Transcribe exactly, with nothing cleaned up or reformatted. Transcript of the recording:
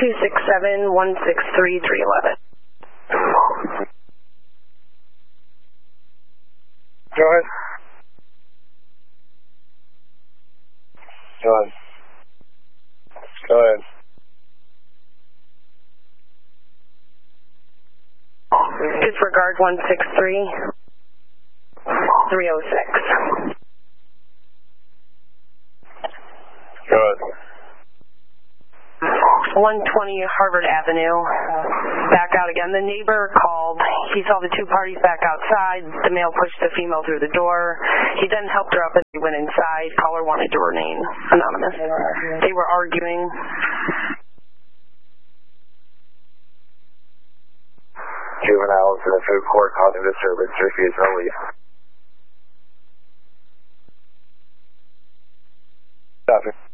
two six seven, one six three, three eleven. Go ahead. Go ahead. Go ahead. Disregard one six three, three oh six. Go ahead. one twenty Harvard Avenue. Back out again. The neighbor called. He saw the two parties back outside. The male pushed the female through the door. He then helped her up as they went inside. Caller wanted to remain anonymous. They were arguing. They were arguing. Juveniles in the food court causing disturbance, refuse no leave. Copy.